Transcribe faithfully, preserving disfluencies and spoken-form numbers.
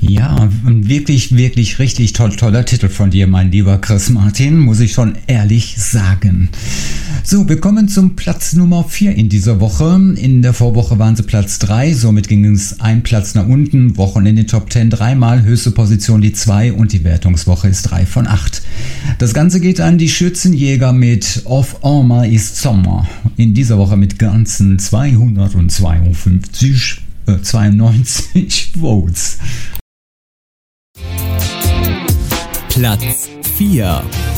Ja, ein wirklich, wirklich richtig toll, toller Titel von dir, mein lieber Chris Martin, muss ich schon ehrlich sagen. So, wir kommen zum Platz Nummer vier in dieser Woche. In der Vorwoche waren sie Platz drei, somit ging es ein Platz nach unten. Wochen in den Top zehn dreimal, höchste Position die zwei und die Wertungswoche ist drei von acht. Das Ganze geht an die Schützenjäger mit Auf einmal ist Sommer. In dieser Woche mit ganzen zweihundertzweiundfünfzig, äh, zweiundneunzig Votes. Platz vier.